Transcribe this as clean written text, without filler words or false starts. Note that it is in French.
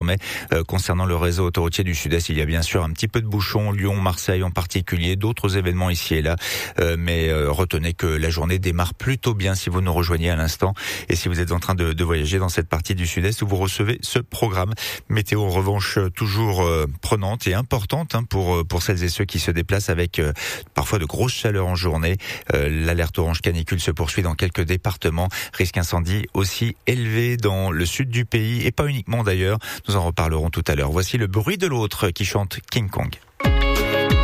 désormais. Concernant le réseau autoroutier du Sud-Est, il y a bien sûr un petit peu de bouchons, Lyon, Marseille en particulier, d'autres événements ici et là, mais retenez que la journée démarre plutôt bien si vous nous rejoignez à l'instant et si vous êtes en train de voyager dans cette partie du Sud-Est où vous recevez ce programme. Météo en revanche toujours prenante et importante pour celles et ceux qui se déplacent avec parfois de grosses chaleurs en journée. L'alerte orange canicule se poursuit dans quelques départements. Risque incendie aussi élevé dans le sud du pays et pas uniquement d'ailleurs. Nous en reparlerons tout à l'heure. Voici le bruit de l'autre qui chante King Kong.